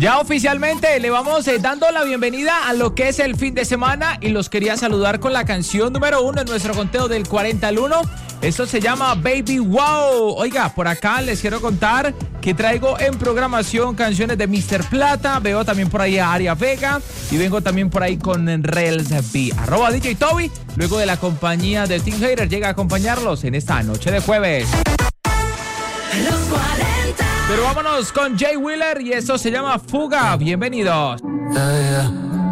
Ya oficialmente le vamos dando la bienvenida a lo que es el fin de semana y los quería saludar con la canción número 1 en nuestro conteo del 40 al 1. Esto se llama Baby Wow. Oiga, por acá les quiero contar que traigo en programación canciones de Mr. Plata. Veo también por ahí a Aria Vega y vengo también por ahí con Rels B. @DJ Toby, luego de la compañía de Team Hater, llega a acompañarlos en esta noche de jueves. Los 40. Pero vámonos con Jay Wheeler y esto se llama Fuga. Bienvenidos. Yeah, yeah.